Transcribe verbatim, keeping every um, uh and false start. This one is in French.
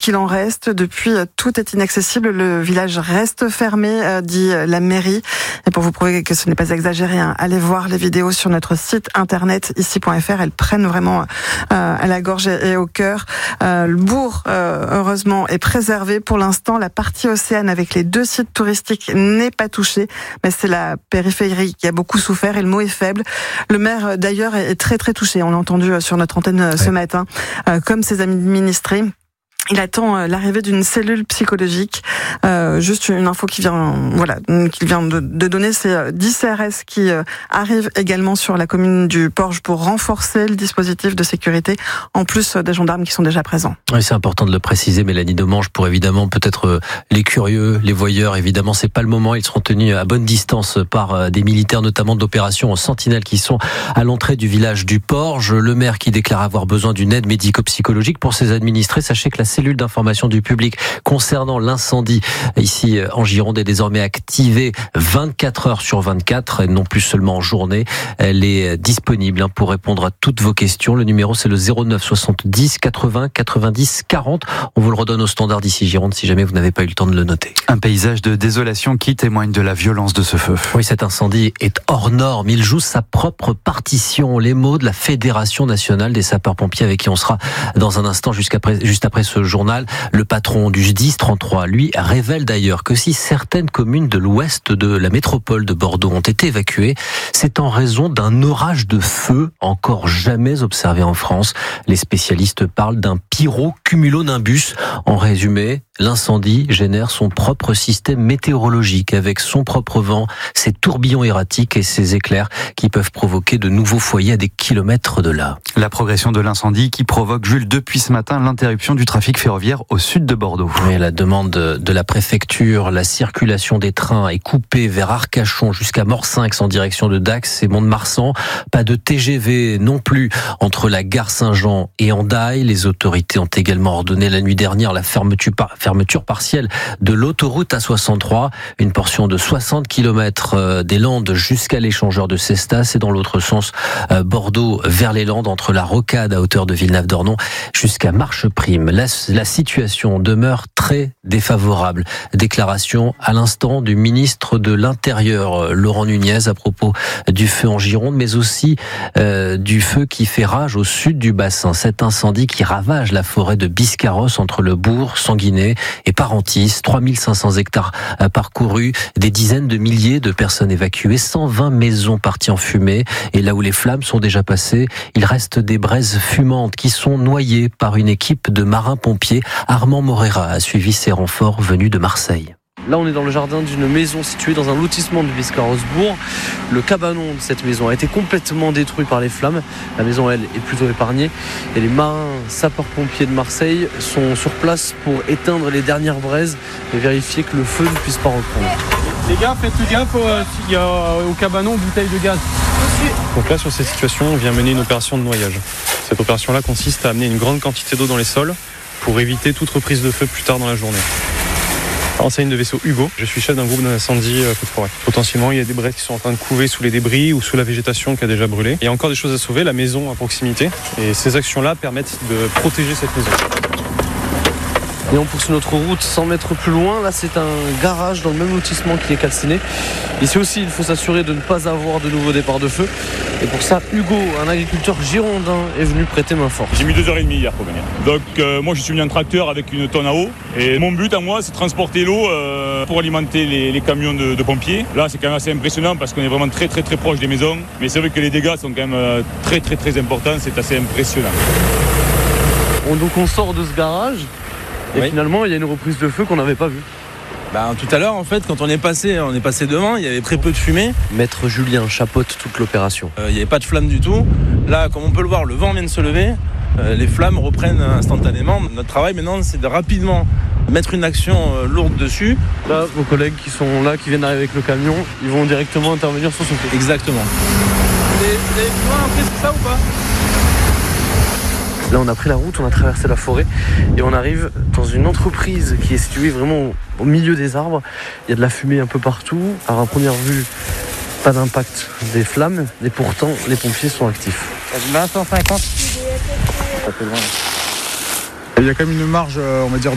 qu'il en reste. Depuis, tout est inaccessible. Le village reste fermé, dit la mairie. Et pour vous prouver que ce n'est pas exagéré, hein, allez voir les vidéos sur notre site internet ici point f r. Elles prennent vraiment euh, à la gorge et au cœur. Euh, le bourg, euh, heureusement, est préservé. Pour l'instant, la partie océane avec les deux sites touristiques n'est pas touchée. Mais c'est la périphérie qui a beaucoup souffert et le mot est faible. Le maire, d'ailleurs, est très très touché. On l'a entendu sur notre antenne ce ouais. matin, euh, comme ses administrés. Il attend l'arrivée d'une cellule psychologique. Euh, juste une info qui vient, voilà, qui vient de, de donner, c'est dix C R S qui arrivent également sur la commune du Porge pour renforcer le dispositif de sécurité, en plus des gendarmes qui sont déjà présents. Oui, c'est important de le préciser, Mélanie Domange, pour évidemment peut-être les curieux, les voyeurs. Évidemment, c'est pas le moment. Ils seront tenus à bonne distance par des militaires, notamment de l'opération Sentinelle, qui sont à l'entrée du village du Porge. Le maire qui déclare avoir besoin d'une aide médico-psychologique pour ses administrés. Sachez que la cellule d'information du public concernant l'incendie ici en Gironde est désormais activée vingt-quatre heures sur vingt-quatre, et non plus seulement en journée. Elle est disponible pour répondre à toutes vos questions. Le numéro, c'est le zéro neuf soixante-dix quatre-vingts quatre-vingt-dix quarante. On vous le redonne au standard d'ici Gironde si jamais vous n'avez pas eu le temps de le noter. Un paysage de désolation qui témoigne de la violence de ce feu. Oui, cet incendie est hors norme. Il joue sa propre partition. Les mots de la Fédération nationale des sapeurs-pompiers, avec qui on sera dans un instant jusqu'après, juste après ce journal. Le patron du S D I S trente-trois, lui, révèle d'ailleurs que si certaines communes de l'ouest de la métropole de Bordeaux ont été évacuées, c'est en raison d'un orage de feu encore jamais observé en France. Les spécialistes parlent d'un pyrocumulonimbus. En résumé, l'incendie génère son propre système météorologique avec son propre vent, ses tourbillons erratiques et ses éclairs qui peuvent provoquer de nouveaux foyers à des kilomètres de là. La progression de l'incendie qui provoque, Jules, depuis ce matin, l'interruption du trafic ferroviaire au sud de Bordeaux. Oui, à la demande de la préfecture, la circulation des trains est coupée vers Arcachon jusqu'à Morsinx en direction de Dax et Mont-de-Marsan. Pas de T G V non plus entre la gare Saint-Jean et Hendaye. Les autorités ont également ordonné la nuit dernière la fermeture, fermeture partielle de l'autoroute A soixante-trois, une portion de soixante kilomètres des Landes jusqu'à l'échangeur de Cestas, et dans l'autre sens, Bordeaux vers les Landes, entre la Rocade à hauteur de Villeneuve-d'Ornon jusqu'à Marcheprime. La, la situation demeure très défavorable. Déclaration à l'instant du ministre de l'Intérieur, Laurent Nunez, à propos du feu en Gironde, mais aussi euh, du feu qui fait rage au sud du bassin. Cet incendie qui ravage la forêt de Biscarrosse entre le bourg, Sanguinet et Parentis. trois mille cinq cents hectares parcourus, des dizaines de milliers de personnes évacuées, cent vingt maisons parties en fumée. Et là où les flammes sont déjà passées, il reste des braises fumantes qui sont noyées par une équipe de marins-pompiers. Armand Morera a suivi ces renforts venus de Marseille. Là, on est dans le jardin d'une maison située dans un lotissement de Biscarrosse-Bourg. Le cabanon de cette maison a été complètement détruit par les flammes. La maison, elle, est plutôt épargnée. Et les marins sapeurs-pompiers de Marseille sont sur place pour éteindre les dernières braises et vérifier que le feu ne puisse pas reprendre. Les gars, faites gaffe, euh, il y a au cabanon bouteille de gaz. Donc là, sur cette situation, on vient mener une opération de noyage. Cette opération-là consiste à amener une grande quantité d'eau dans les sols pour éviter toute reprise de feu plus tard dans la journée. Enseigne de vaisseau Hugo, je suis chef d'un groupe d'incendie feu de forêt. Potentiellement, il y a des braises qui sont en train de couver sous les débris ou sous la végétation qui a déjà brûlé. Il y a encore des choses à sauver, la maison à proximité. Et ces actions-là permettent de protéger cette maison. Et on poursuit notre route cent mètres plus loin. Là, c'est un garage dans le même lotissement qui est calciné. Ici aussi, il faut s'assurer de ne pas avoir de nouveaux départs de feu. Et pour ça, Hugo, un agriculteur girondin, est venu prêter main forte. J'ai mis deux heures et demie hier pour venir. Donc euh, moi, je suis venu en tracteur avec une tonne à eau. Et mon but à moi, c'est de transporter l'eau euh, pour alimenter les, les camions de, de pompiers. Là, c'est quand même assez impressionnant parce qu'on est vraiment très très très proche des maisons. Mais c'est vrai que les dégâts sont quand même euh, très très très importants. C'est assez impressionnant. On, donc on sort de ce garage. Et oui. Finalement, il y a une reprise de feu qu'on n'avait pas vue. Ben, tout à l'heure, en fait, quand on est passé, on est passé devant, il y avait très peu de fumée. Maître Julien chapeaute toute l'opération. Euh, il n'y avait pas de flamme du tout. Là, comme on peut le voir, le vent vient de se lever. Euh, les flammes reprennent instantanément. Notre travail maintenant, c'est de rapidement mettre une action euh, lourde dessus. Là, vos collègues qui sont là, qui viennent d'arriver avec le camion, ils vont directement intervenir sur ce feu. Exactement. Vous avez, vous avez besoin après, c'est ça ou pas ? Là, on a pris la route, on a traversé la forêt et on arrive dans une entreprise qui est située vraiment au milieu des arbres. Il y a de la fumée un peu partout. Alors, à première vue, pas d'impact des flammes, et pourtant, les pompiers sont actifs. cent cinquante. Il y a quand même une marge, on va dire,